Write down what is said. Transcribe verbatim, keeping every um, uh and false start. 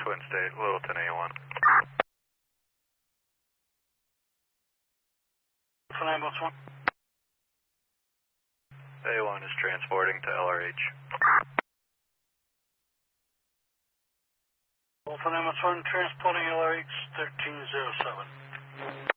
Twin State, Littleton A one. For ambulance one. A one is transporting to L R H. For ambulance one, transporting L R H thirteen zero seven.